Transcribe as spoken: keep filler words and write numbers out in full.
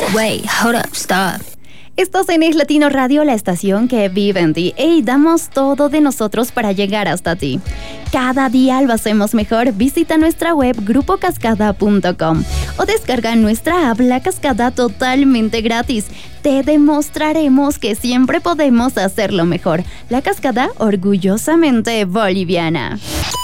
Wait, hold up, stop. Estás en Es Latino Radio, la estación que vive en ti. Y damos todo de nosotros para llegar hasta ti. Cada día lo hacemos mejor. Visita nuestra web grupo cascada punto com o descarga nuestra app La Cascada totalmente gratis. Te demostraremos que siempre podemos hacerlo mejor. La Cascada, orgullosamente boliviana.